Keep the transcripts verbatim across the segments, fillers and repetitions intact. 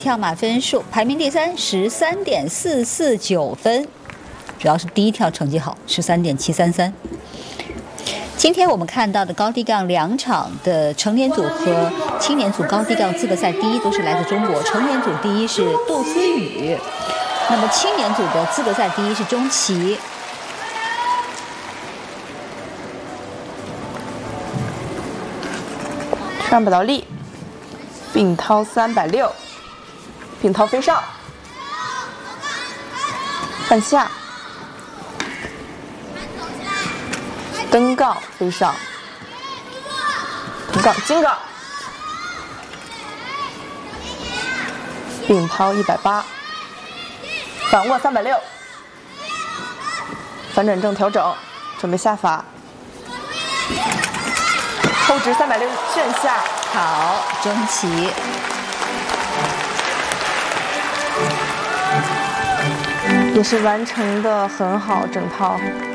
跳马分数排名第三，十三点四四九分，主要是第一跳成绩好，十三点七三三。今天我们看到的高低杠两场的成年组和青年组高低杠资格赛，第一都是来自中国。成年组第一是杜思雨，那么青年组的资格赛第一是钟琪。 上摆倒立，并掏三百六，并掏飞上，换下，登杠飞上，平杠金杠，并掏一百八，反握三百六，反转正调整，准备下法。后直三百六旋下， 好，钟琪。 也是完成的很好，整套。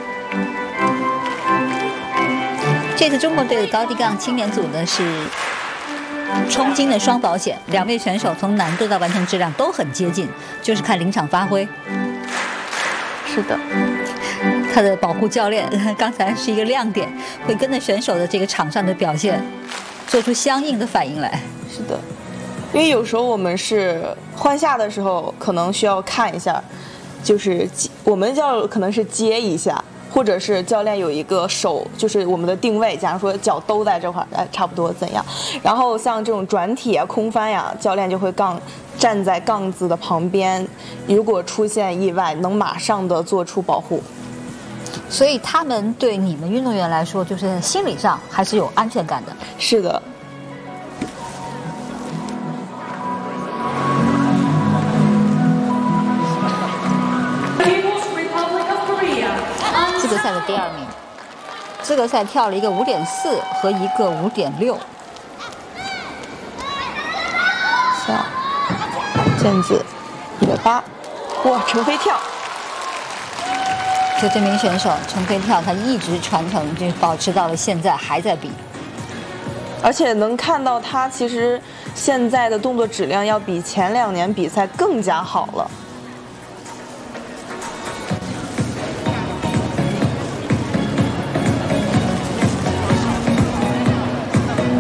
这次中国队的高低杠青年组呢是冲金的双保险，两位选手从难度到完成质量都很接近，就是看临场发挥。 是的。 他的保护教练刚才是一个亮点，会跟着选手的这个场上的表现做出相应的反应来。 是的，因为有时候我们是换下的时候，可能需要看一下，就是我们叫可能是接一下，或者是教练有一个手，就是我们的定位，假如说脚都在这块儿，哎，差不多怎样？然后像这种转体啊、空翻呀，教练就会杠站在杠子的旁边，如果出现意外，能马上的做出保护。 所以他们对你们运动员来说，就是心理上还是有安全感的。 是的。 资格赛的第二名，资格赛跳了一个五点四和一个五点六。 下，毽子，一百八，哇，成飞跳。 就这名选手成飞跳，他一直传承，就保持到了现在还在比， 而且能看到他其实现在的动作质量要比前两年比赛更加好了。